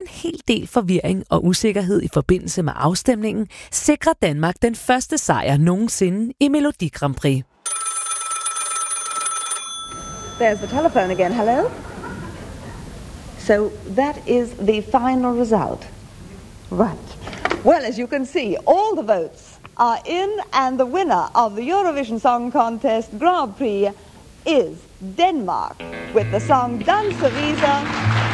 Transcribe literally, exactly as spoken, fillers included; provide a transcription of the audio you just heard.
hel del forvirring og usikkerhed i forbindelse med afstemningen, sikrer Danmark den første sejr nogensinde i Melodi Grand Prix. There's the telephone again. Hello? So that is the final result. Right. Well, as you can see, all the votes are in, and the winner of the Eurovision Song Contest Grand Prix is Denmark with the song Danser Viser.